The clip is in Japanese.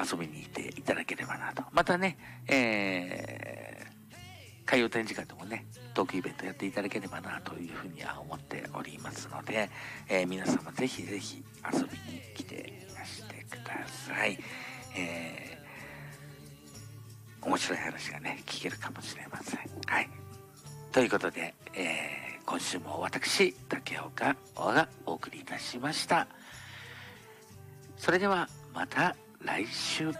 遊びに行っていただければなと。またね、海洋展示会でもね、トークイベントやっていただければなというふうには思っておりますので、皆様ぜひぜひ遊びに来ていらしてください。面白い話がね、聞けるかもしれません。はい。ということで、今週も私、竹岡がお送りいたしました。それではまた来週。